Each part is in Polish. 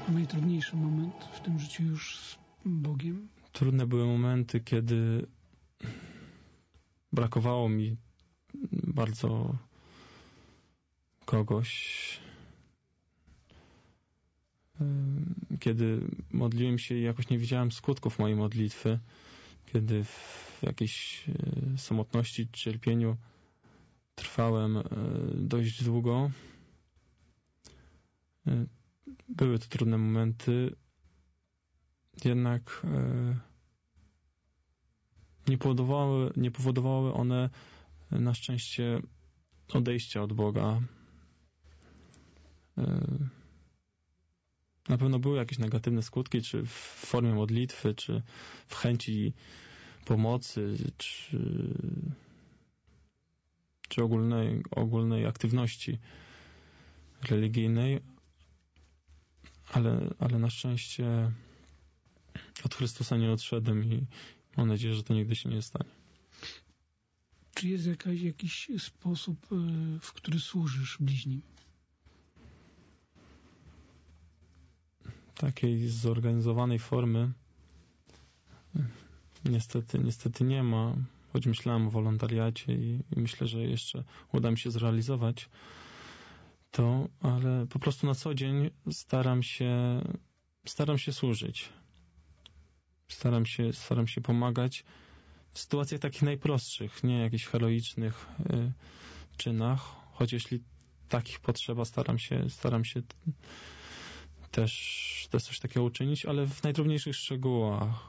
najtrudniejszy moment w tym życiu już z Bogiem? Trudne były momenty, kiedy brakowało mi bardzo kogoś, kiedy modliłem się i jakoś nie widziałem skutków mojej modlitwy, kiedy w jakiejś samotności, cierpieniu trwałem dość długo. Były to trudne momenty, jednak nie powodowały one na szczęście odejścia od Boga. Na pewno były jakieś negatywne skutki, czy w formie modlitwy, czy w chęci pomocy, czy ogólnej aktywności religijnej, ale na szczęście od Chrystusa nie odszedłem i mam nadzieję, że to nigdy się nie stanie. Czy jest jakiś sposób, w który służysz bliźnim? Takiej zorganizowanej formy niestety nie ma, choć myślałem o wolontariacie i myślę, że jeszcze uda mi się zrealizować to, ale po prostu na co dzień staram się służyć. Staram się pomagać w sytuacjach takich najprostszych, nie jakichś heroicznych czynach, choć jeśli takich potrzeba, staram się też coś takiego uczynić, ale w najdrobniejszych szczegółach.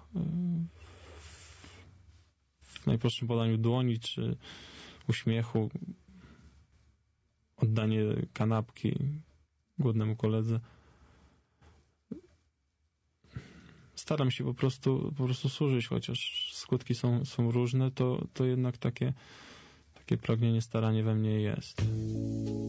W najprostszym podaniu dłoni, czy uśmiechu, oddanie kanapki głodnemu koledze. Staram się po prostu służyć, chociaż skutki są różne, to jednak takie pragnienie, staranie we mnie jest.